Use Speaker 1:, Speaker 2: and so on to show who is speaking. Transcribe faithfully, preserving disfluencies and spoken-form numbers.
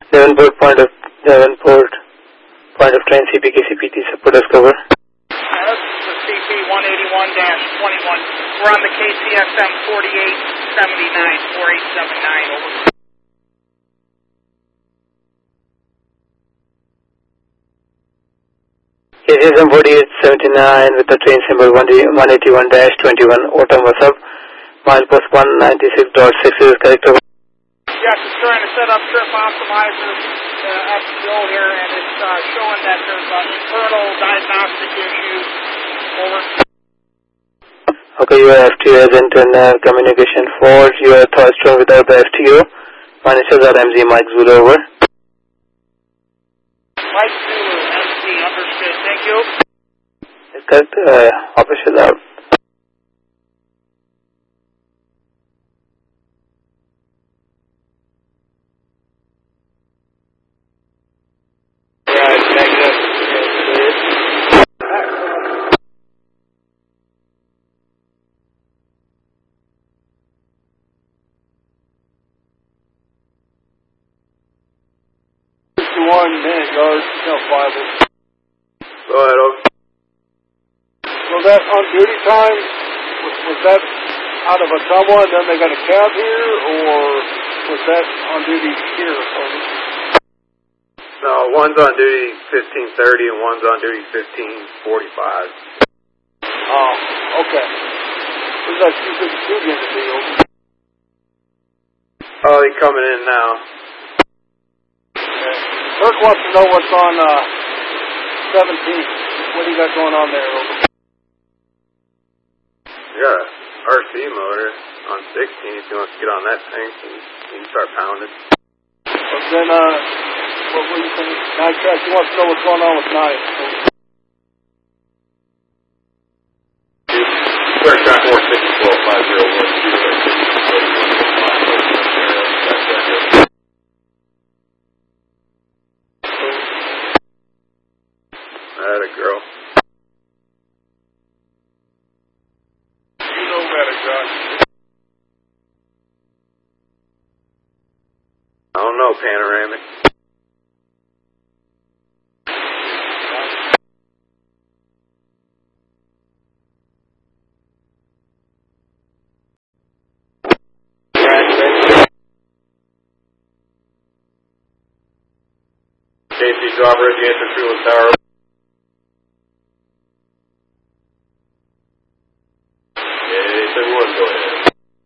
Speaker 1: Devonport point of Devonport point of train C P K C P T support us cover.
Speaker 2: This is the C P one eighty-one dash twenty-one. We're on the K C S M forty-eight seventy-nine, forty-eight seventy-nine, over.
Speaker 1: K C S M forty-eight seventy-nine with the train symbol one eighty-one dash twenty-one, Autumn was up, milepost one ninety-six point six is correct over.
Speaker 2: Yes, it's trying to set up Trip Optimizer uh, F T O here, and it's uh, showing that there's an internal diagnostic issue, over.
Speaker 1: Okay, your F T O is internal communication fault, your thrustron without the F T O, managers are M Z Mike Zulu over.
Speaker 2: Mike Zulu, M Z, understood, thank you.
Speaker 1: Correct, uh, official out.
Speaker 3: One minute guard, no five.
Speaker 1: Go ahead, over.
Speaker 3: Was that on duty time? Was, was that out of a someone, then they got a cab here, or was that on duty here? Over?
Speaker 4: No, one's on duty fifteen thirty and one's on duty fifteen forty-five.
Speaker 3: Oh, okay. Where's that two fifty-two going to be? Over?
Speaker 4: Oh, he's coming in now.
Speaker 3: Kirk wants to know what's on uh, seventeen. What do you got going on there? Over?
Speaker 4: We got a R C motor on sixteen. If he wants to get on that tank, and he can start pounding.
Speaker 3: But then, uh, what were you saying? Night track, he wants to know what's going on with Night.
Speaker 4: Start track four six twelve five zero one two. That a girl.
Speaker 3: You know better, Josh.
Speaker 4: I don't know, Panoramic. J C Dropper at the entrance to the tower.